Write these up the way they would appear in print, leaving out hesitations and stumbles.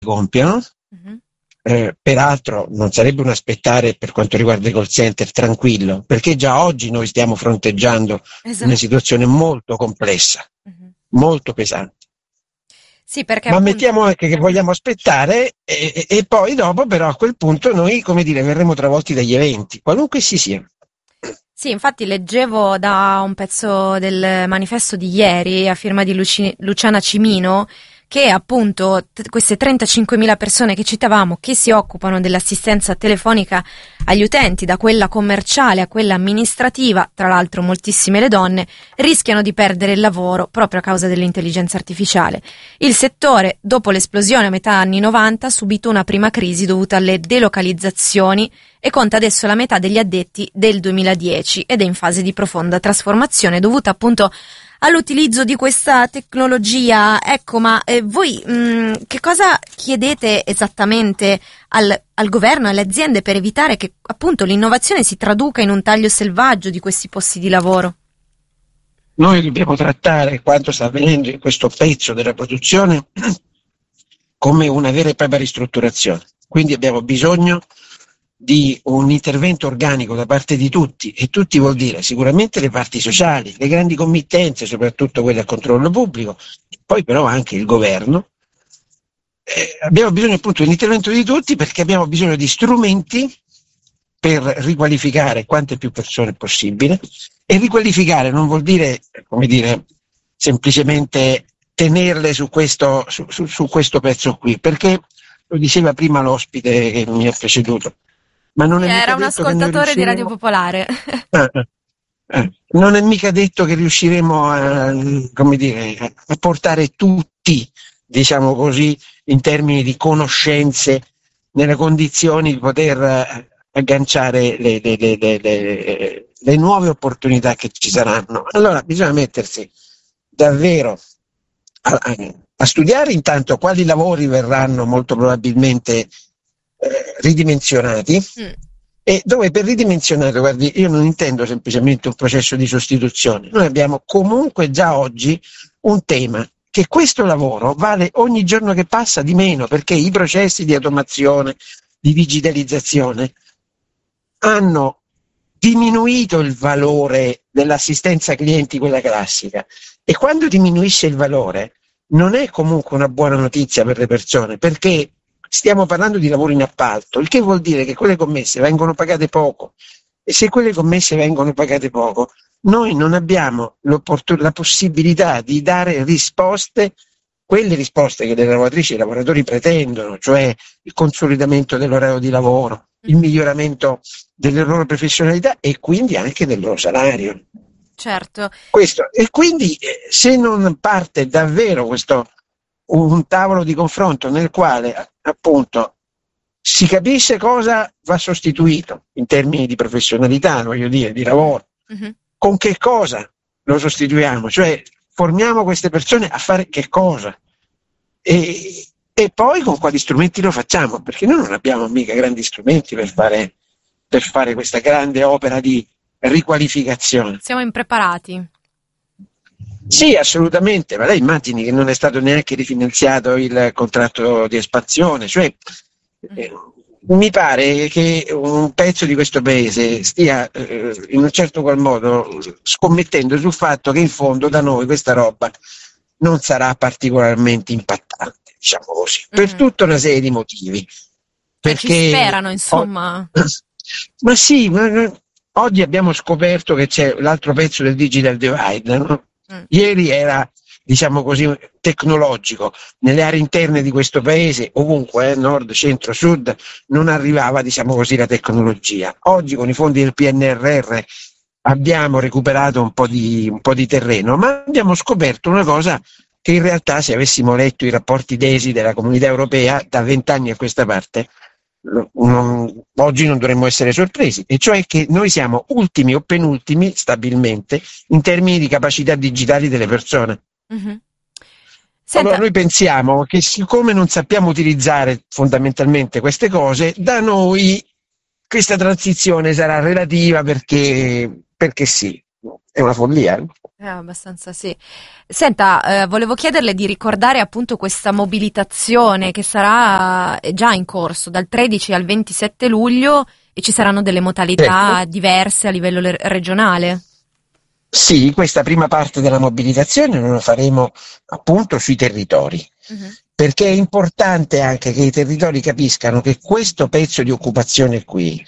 compiono. Mhm. Peraltro non sarebbe un aspettare per quanto riguarda i call center tranquillo, perché già oggi noi stiamo fronteggiando una Esatto. situazione molto complessa, Mhm. molto pesante. Sì, perché Ma appunto. mettiamo anche che vogliamo aspettare e poi dopo però a quel punto noi, come dire, verremo travolti dagli eventi, qualunque essi siano. Sì, infatti leggevo da un pezzo del manifesto di ieri a firma di Luciana Cimino che appunto queste 35.000 persone che citavamo che si occupano dell'assistenza telefonica agli utenti, da quella commerciale a quella amministrativa, tra l'altro moltissime le donne, rischiano di perdere il lavoro proprio a causa dell'intelligenza artificiale. Il settore, dopo l'esplosione a metà anni 90, ha subito una prima crisi dovuta alle delocalizzazioni e conta adesso la metà degli addetti del 2010 ed è in fase di profonda trasformazione dovuta appunto all'utilizzo di questa tecnologia. Ecco, ma voi che cosa chiedete esattamente al governo, alle aziende per evitare che appunto l'innovazione si traduca in un taglio selvaggio di questi posti di lavoro? Noi dobbiamo trattare quanto sta avvenendo in questo pezzo della produzione come una vera e propria ristrutturazione. Quindi abbiamo bisogno di un intervento organico da parte di tutti, e tutti vuol dire sicuramente le parti sociali, le grandi committenze, soprattutto quelle a controllo pubblico, poi però anche il governo. Abbiamo bisogno appunto di un intervento di tutti perché abbiamo bisogno di strumenti per riqualificare quante più persone possibile, e riqualificare non vuol dire, come dire, semplicemente tenerle su questo pezzo qui, perché lo diceva prima l'ospite che mi ha preceduto, ma non Sì, è era mica un detto che noi ascoltatore di Radio riusciremo. Popolare. Non è mica detto che riusciremo a, come dire, a portare tutti, diciamo così, in termini di conoscenze, nelle condizioni di poter agganciare le nuove opportunità che ci saranno. Allora bisogna mettersi davvero a studiare intanto quali lavori verranno molto probabilmente ridimensionati, Mm. e dove per ridimensionare, guardi, io non intendo semplicemente un processo di sostituzione, noi abbiamo comunque già oggi un tema che questo lavoro vale ogni giorno che passa di meno, perché i processi di automazione, di digitalizzazione hanno diminuito il valore dell'assistenza clienti, quella classica, e quando diminuisce il valore non è comunque una buona notizia per le persone, perché stiamo parlando di lavoro in appalto, il che vuol dire che quelle commesse vengono pagate poco, e se quelle commesse vengono pagate poco, noi non abbiamo la possibilità di dare risposte, quelle risposte che le lavoratrici e i lavoratori pretendono, cioè il consolidamento dell'orario di lavoro, il Mhm. miglioramento delle loro professionalità e quindi anche del loro salario. Certo. Questo. E quindi se non parte davvero un tavolo di confronto nel quale appunto si capisce cosa va sostituito in termini di professionalità, voglio dire, di Mhm. lavoro, Mhm. con che cosa lo sostituiamo, cioè formiamo queste persone a fare che cosa, e poi con quali strumenti lo facciamo, perché noi non abbiamo mica grandi strumenti per fare questa grande opera di riqualificazione. Siamo impreparati. Sì, assolutamente, ma lei immagini che non è stato neanche rifinanziato il contratto di espansione, cioè eh, Mhm. mi pare che un pezzo di questo paese stia in un certo qual modo scommettendo sul fatto che in fondo da noi questa roba non sarà particolarmente impattante, diciamo così, per Mhm. tutta una serie di motivi. Cioè ci Perché sperano, insomma. ma sì, oggi abbiamo scoperto che c'è l'altro pezzo del digital divide, no? Mm. Ieri era, diciamo così, tecnologico. Nelle aree interne di questo paese, ovunque, nord, centro, sud, non arrivava, diciamo così, la tecnologia. Oggi con i fondi del PNRR abbiamo recuperato un po' di terreno, ma abbiamo scoperto una cosa che in realtà, se avessimo letto i rapporti DESI della Comunità Europea da 20 anni a questa parte, oggi non dovremmo essere sorpresi, e cioè che noi siamo ultimi o penultimi stabilmente in termini di capacità digitali delle persone. Mhm. Allora Senta, noi pensiamo che siccome non sappiamo utilizzare fondamentalmente queste cose, da noi questa transizione sarà relativa perché sì. È una follia. Abbastanza sì. Senta, volevo chiederle di ricordare appunto questa mobilitazione che sarà già in corso dal 13 al 27 luglio e ci saranno delle modalità Certo. diverse a livello regionale. Sì, questa prima parte della mobilitazione noi la faremo appunto sui territori, Mhm. perché è importante anche che i territori capiscano che questo pezzo di occupazione qui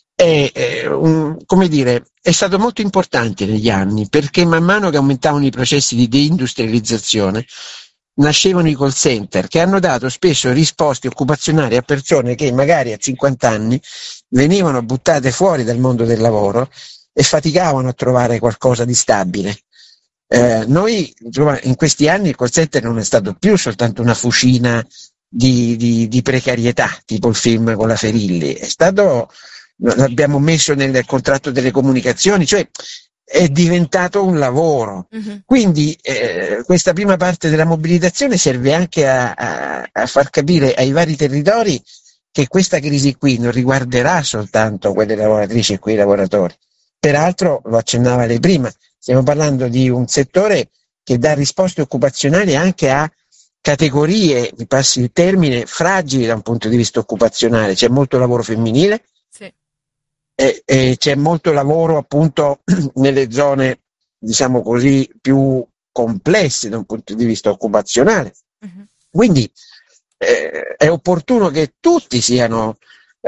come dire, è stato molto importante negli anni, perché man mano che aumentavano i processi di deindustrializzazione, nascevano i call center che hanno dato spesso risposte occupazionali a persone che magari a 50 anni venivano buttate fuori dal mondo del lavoro e faticavano a trovare qualcosa di stabile. Noi insomma, in questi anni il call center non è stato più soltanto una fucina di precarietà, tipo il film con la Ferilli, l'abbiamo messo nel contratto delle comunicazioni, cioè è diventato un lavoro. Mhm. Quindi questa prima parte della mobilitazione serve anche a far capire ai vari territori che questa crisi qui non riguarderà soltanto quelle lavoratrici e quei lavoratori. Peraltro, lo accennava lei prima, stiamo parlando di un settore che dà risposte occupazionali anche a categorie, mi passi il termine, fragili da un punto di vista occupazionale. C'è molto lavoro femminile Sì. e c'è molto lavoro appunto nelle zone, diciamo così, più complesse da un punto di vista occupazionale. Mhm. Quindi è opportuno che tutti siano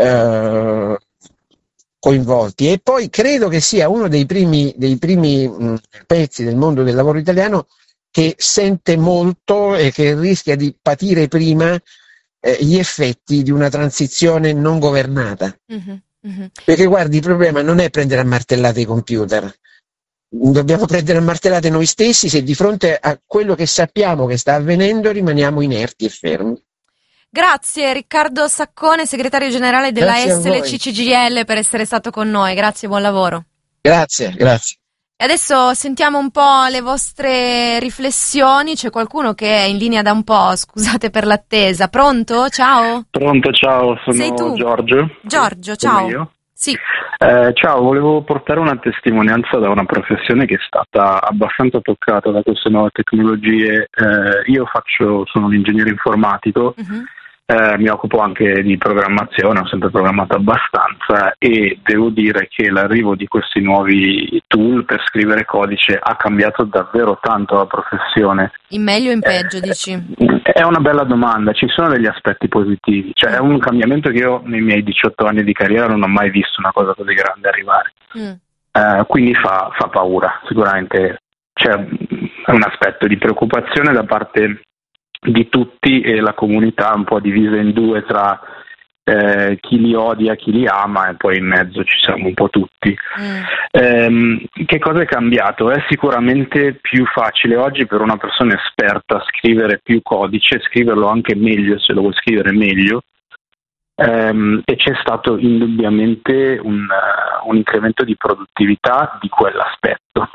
coinvolti, e poi credo che sia uno dei primi pezzi del mondo del lavoro italiano che sente molto e che rischia di patire prima gli effetti di una transizione non governata. Mhm. Mhm. Perché guardi, il problema non è prendere a martellate i computer, dobbiamo prendere a martellate noi stessi se di fronte a quello che sappiamo che sta avvenendo rimaniamo inerti e fermi. Grazie Riccardo Saccone, segretario generale della Grazie a voi. SLCCGIL, per essere stato con noi. Grazie, buon lavoro. Grazie. E adesso sentiamo un po' le vostre riflessioni. C'è qualcuno che è in linea da un po', scusate per l'attesa. Pronto? Ciao? Pronto, ciao, Sei tu? sono Giorgio. Giorgio, Sono ciao. io. Sì. Ciao, volevo portare una testimonianza da una professione che è stata abbastanza toccata da queste nuove tecnologie. Sono un ingegnere informatico. Mhm. Mi occupo anche di programmazione, ho sempre programmato abbastanza e devo dire che l'arrivo di questi nuovi tool per scrivere codice ha cambiato davvero tanto la professione. In meglio o in peggio, dici? È una bella domanda, ci sono degli aspetti positivi, cioè è un cambiamento che io nei miei 18 anni di carriera non ho mai visto una cosa così grande arrivare. Quindi fa paura, sicuramente c'è un aspetto di preoccupazione da parte di tutti e la comunità un po' divisa in due tra chi li odia, chi li ama, e poi in mezzo ci siamo un po' tutti. Che cosa è cambiato? È sicuramente più facile oggi per una persona esperta scrivere più codice, scriverlo anche meglio se lo vuoi scrivere meglio, e c'è stato indubbiamente un incremento di produttività di quell'aspetto.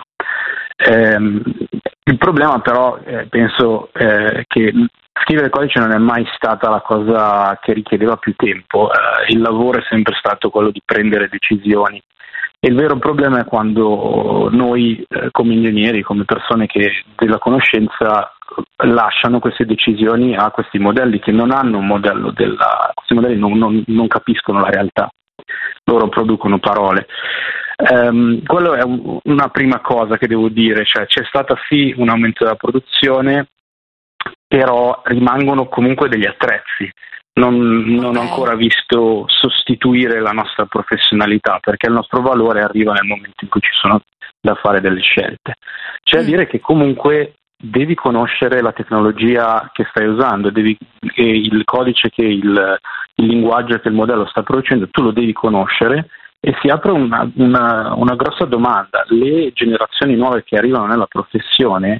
Il problema però penso che scrivere codice non è mai stata la cosa che richiedeva più tempo. Il lavoro è sempre stato quello di prendere decisioni, e il vero problema è quando noi come ingegneri, come persone che della conoscenza, lasciano queste decisioni a questi modelli che non hanno un modello questi modelli non capiscono la realtà, loro producono parole. Quello è una prima cosa che devo dire, cioè c'è stata sì un aumento della produzione, però rimangono comunque degli attrezzi. Non ho ancora visto sostituire la nostra professionalità, perché il nostro valore arriva nel momento in cui ci sono da fare delle scelte. C'è da dire che comunque devi conoscere la tecnologia che stai usando, il codice che il linguaggio che il modello sta producendo, tu lo devi conoscere, e si apre una grossa domanda. Le generazioni nuove che arrivano nella professione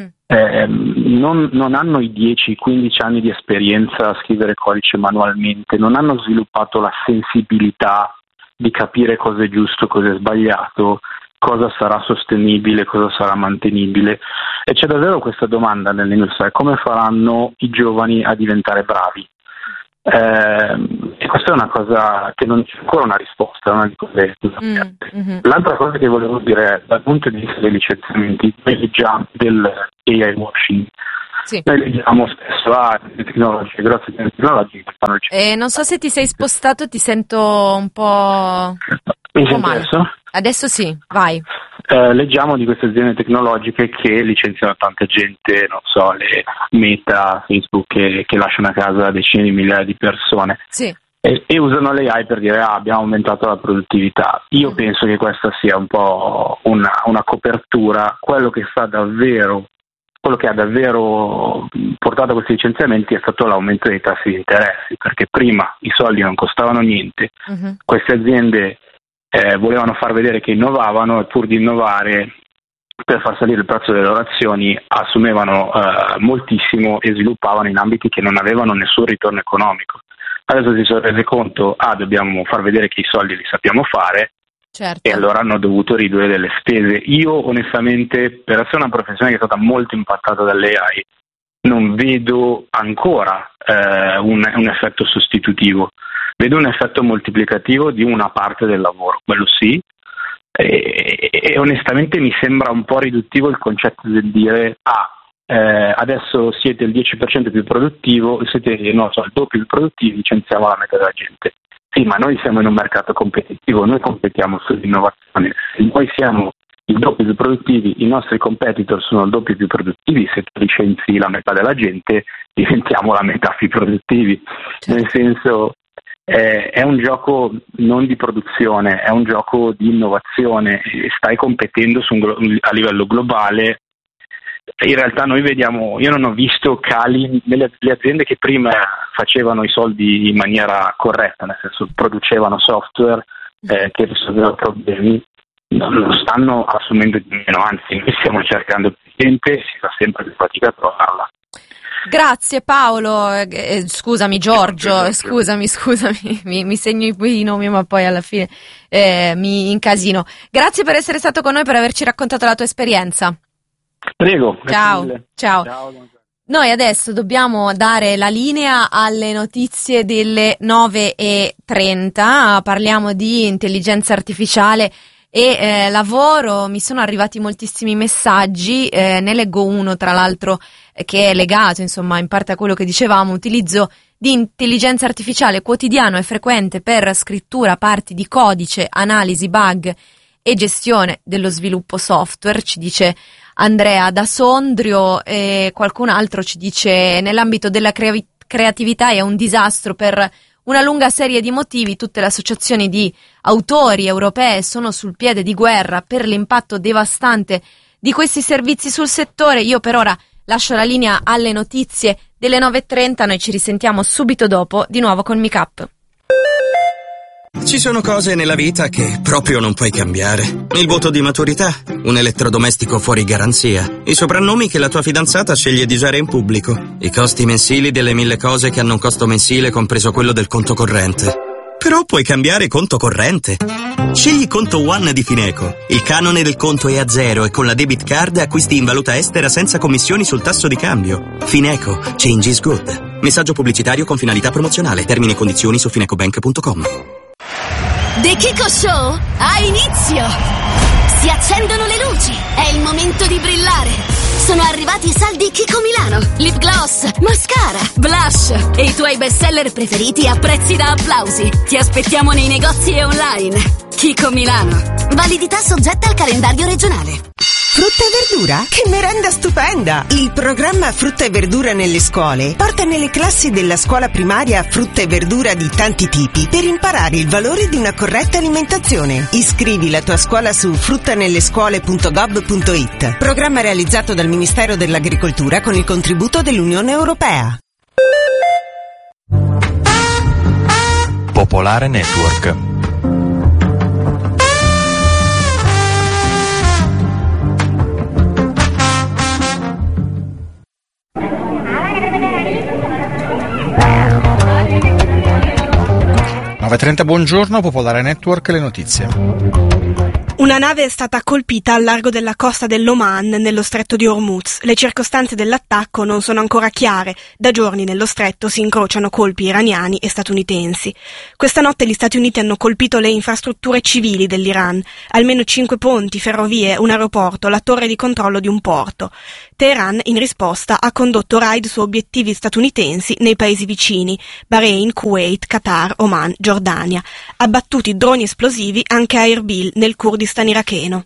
non hanno i 10-15 anni di esperienza a scrivere codice manualmente, non hanno sviluppato la sensibilità di capire cosa è giusto, cosa è sbagliato, cosa sarà sostenibile, cosa sarà mantenibile, e c'è davvero questa domanda nell'industria: come faranno i giovani a diventare bravi? E questa è una cosa che non c'è ancora una risposta, una di quelle. L'altra cosa che volevo dire è, dal punto di vista dei licenziamenti, noi leggiamo del AI washing. Sì. Noi leggiamo spesso grosse tecnologie che fanno non so se ti sei spostato, ti sento un po'. Mi sento adesso? Adesso sì, vai. Leggiamo di queste aziende tecnologiche che licenziano tanta gente, non so, le Meta, Facebook, che lasciano a casa decine di migliaia di persone. Sì. E usano l'AI per dire abbiamo aumentato la produttività. Io penso che questa sia un po' una copertura. Quello che ha davvero portato a questi licenziamenti è stato l'aumento dei tassi di interessi, perché prima i soldi non costavano niente, queste aziende volevano far vedere che innovavano, e pur di innovare, per far salire il prezzo delle loro azioni, assumevano moltissimo e sviluppavano in ambiti che non avevano nessun ritorno economico. Adesso si sono resi conto, dobbiamo far vedere che i soldi li sappiamo fare, certo. E allora hanno dovuto ridurre delle spese. Io onestamente, per essere una professione che è stata molto impattata dall'AI, non vedo ancora un effetto sostitutivo. Vedo un effetto moltiplicativo di una parte del lavoro, quello sì, e onestamente mi sembra un po' riduttivo il concetto del dire adesso siete il 10% più produttivo, siete il doppio più produttivi, licenziamo la metà della gente. Sì, ma noi siamo in un mercato competitivo, noi competiamo sull'innovazione. Se noi siamo il doppio più produttivi, i nostri competitor sono il doppio più produttivi, se tu licenzi la metà della gente diventiamo la metà più produttivi. Certo. Nel senso, è un gioco non di produzione, è un gioco di innovazione, stai competendo a livello globale. In realtà noi vediamo, io non ho visto cali nelle aziende che prima facevano i soldi in maniera corretta, nel senso producevano software che risolvevano problemi, non stanno assumendo di meno, anzi noi stiamo cercando più gente e si fa sempre più fatica a trovarla. Grazie Paolo, scusami Giorgio, scusami, mi segno i nomi ma poi alla fine mi incasino. Grazie per essere stato con noi, per averci raccontato la tua esperienza. Prego. Ciao. Noi adesso dobbiamo dare la linea alle notizie delle 9:30, parliamo di intelligenza artificiale e lavoro. Mi sono arrivati moltissimi messaggi, ne leggo uno tra l'altro che è legato insomma in parte a quello che dicevamo: utilizzo di intelligenza artificiale quotidiano e frequente per scrittura, parti di codice, analisi, bug e gestione dello sviluppo software, ci dice Andrea da Sondrio, e qualcun altro ci dice nell'ambito della creatività è un disastro per una lunga serie di motivi, tutte le associazioni di autori europee sono sul piede di guerra per l'impatto devastante di questi servizi sul settore. Io per ora lascio la linea alle notizie delle 9:30, noi ci risentiamo subito dopo di nuovo con Make Up. Ci sono cose nella vita che proprio non puoi cambiare. Il voto di maturità, un elettrodomestico fuori garanzia, i soprannomi che la tua fidanzata sceglie di usare in pubblico, i costi mensili delle 1000 cose che hanno un costo mensile compreso quello del conto corrente. Però puoi cambiare conto corrente. Scegli Conto One di Fineco. Il canone del conto è a zero e con la debit card acquisti in valuta estera senza commissioni sul tasso di cambio. Fineco. Change is good. Messaggio pubblicitario con finalità promozionale. Termini e condizioni su finecobank.com. The Kiko Show ha inizio! Si accendono le luci, è il momento di brillare! Sono arrivati i saldi Kiko Milano, lip gloss, mascara, blush e i tuoi bestseller preferiti a prezzi da applausi. Ti aspettiamo nei negozi e online. Kiko Milano. Validità soggetta al calendario regionale. Frutta e verdura? Che merenda stupenda! Il programma Frutta e Verdura nelle scuole porta nelle classi della scuola primaria frutta e verdura di tanti tipi per imparare il valore di una corretta alimentazione. Iscrivi la tua scuola su fruttanellescuole.gov.it. Programma realizzato dal Ministero dell'Agricoltura con il contributo dell'Unione Europea. Popolare Network. Buongiorno, Popolare Network, le notizie. Una nave è stata colpita al largo della costa dell'Oman, nello stretto di Hormuz. Le circostanze dell'attacco non sono ancora chiare. Da giorni nello stretto si incrociano colpi iraniani e statunitensi. Questa notte gli Stati Uniti hanno colpito le infrastrutture civili dell'Iran. Almeno 5 ponti, ferrovie, un aeroporto, la torre di controllo di un porto. Teheran, in risposta, ha condotto raid su obiettivi statunitensi nei paesi vicini: Bahrain, Kuwait, Qatar, Oman, Giordania. Abbattuti droni esplosivi anche a Erbil, nel Kurdistan iracheno.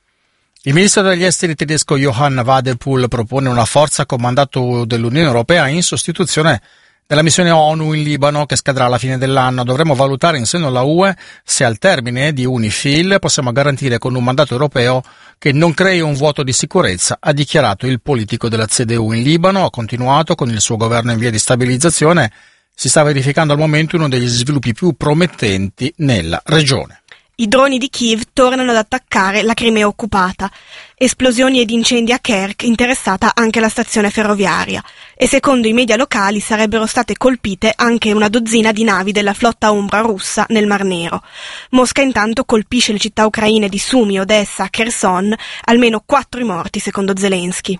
Il ministro degli esteri tedesco Johann Wadephul propone una forza con mandato dell'Unione Europea in sostituzione della missione ONU in Libano che scadrà alla fine dell'anno. Dovremo valutare in seno alla UE se al termine di UNIFIL possiamo garantire con un mandato europeo che non crei un vuoto di sicurezza, ha dichiarato il politico della CDU in Libano. Ha continuato: con il suo governo in via di stabilizzazione si sta verificando al momento uno degli sviluppi più promettenti nella regione. I droni di Kiev tornano ad attaccare la Crimea occupata. Esplosioni ed incendi a Kerch, interessata anche la stazione ferroviaria. E secondo i media locali sarebbero state colpite anche una dozzina di navi della flotta Umbra russa nel Mar Nero. Mosca intanto colpisce le città ucraine di Sumy, Odessa, Kherson, almeno 4 i morti secondo Zelensky.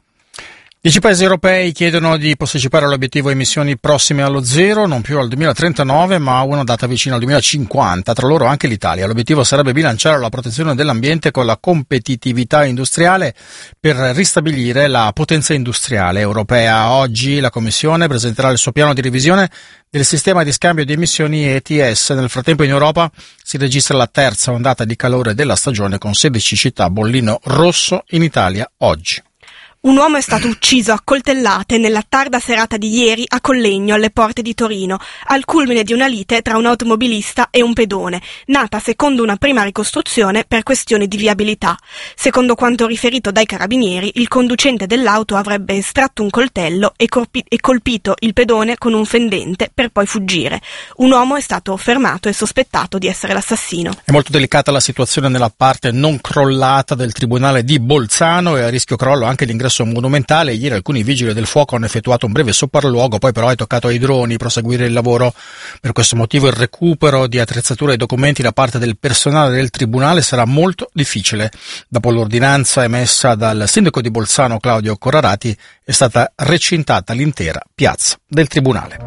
10 paesi europei chiedono di postecipare l'obiettivo emissioni prossime allo zero, non più al 2039 ma a una data vicina al 2050, tra loro anche l'Italia. L'obiettivo sarebbe bilanciare la protezione dell'ambiente con la competitività industriale per ristabilire la potenza industriale europea. Oggi la Commissione presenterà il suo piano di revisione del sistema di scambio di emissioni ETS. Nel frattempo in Europa si registra la terza ondata di calore della stagione con 16 città a bollino rosso in Italia oggi. Un uomo è stato ucciso a coltellate nella tarda serata di ieri a Collegno, alle porte di Torino, al culmine di una lite tra un automobilista e un pedone, nata secondo una prima ricostruzione per questioni di viabilità. Secondo quanto riferito dai carabinieri, il conducente dell'auto avrebbe estratto un coltello e colpito il pedone con un fendente per poi fuggire. Un uomo è stato fermato e sospettato di essere l'assassino. È molto delicata la situazione nella parte non crollata del Tribunale di Bolzano e a rischio crollo anche l'ingresso monumentale. Ieri alcuni vigili del fuoco hanno effettuato un breve sopralluogo, poi però è toccato ai droni proseguire il lavoro. Per questo motivo il recupero di attrezzature e documenti da parte del personale del Tribunale sarà molto difficile. Dopo l'ordinanza emessa dal sindaco di Bolzano Claudio Corrarati è stata recintata l'intera piazza del Tribunale.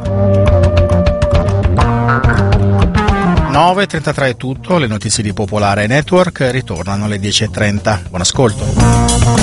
9.33 è tutto, le notizie di Popolare Network ritornano alle 10.30. Buon ascolto.